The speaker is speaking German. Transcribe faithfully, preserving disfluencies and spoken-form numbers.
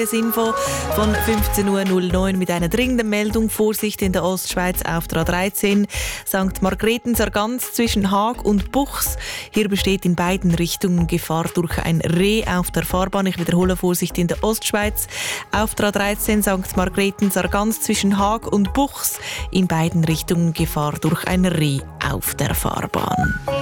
Das Info von fünfzehn Uhr null neun mit einer dringenden Meldung. Vorsicht in der Ostschweiz auf der A dreizehn. Sankt Margrethen-Sargans zwischen Haag und Buchs. Hier besteht in beiden Richtungen Gefahr durch ein Reh auf der Fahrbahn. Ich wiederhole, Vorsicht in der Ostschweiz. Auf der A dreizehn Sankt Margrethen-Sargans zwischen Haag und Buchs. In beiden Richtungen Gefahr durch ein Reh auf der Fahrbahn.